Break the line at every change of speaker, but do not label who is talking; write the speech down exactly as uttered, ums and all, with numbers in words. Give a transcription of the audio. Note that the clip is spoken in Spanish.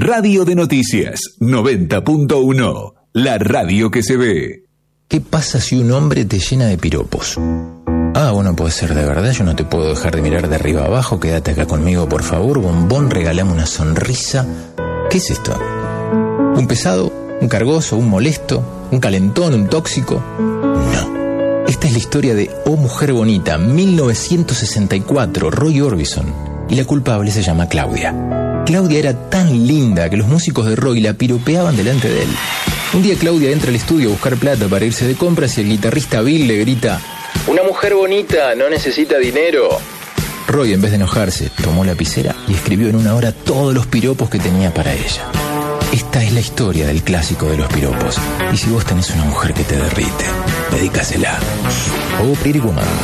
Radio de Noticias, noventa punto uno. La radio que se ve.
¿Qué pasa si un hombre te llena de piropos? Ah, bueno, puede ser de verdad, yo no te puedo dejar de mirar de arriba abajo, quédate acá conmigo, por favor, bombón, regalame una sonrisa. ¿Qué es esto? ¿Un pesado? ¿Un cargoso? ¿Un molesto? ¿Un calentón? ¿Un tóxico? No. Esta es la historia de Oh Mujer Bonita, mil novecientos sesenta y cuatro, Roy Orbison. Y la culpable se llama Claudia. Claudia era tan linda que los músicos de Roy la piropeaban delante de él. Un día Claudia entra al estudio a buscar plata para irse de compras y el guitarrista Bill le grita: «Una mujer bonita no necesita dinero». Roy, en vez de enojarse, tomó lapicera y escribió en una hora todos los piropos que tenía para ella. Esta es la historia del clásico de los piropos. Y si vos tenés una mujer que te derrite, dedícasela. Oh, Pretty Woman.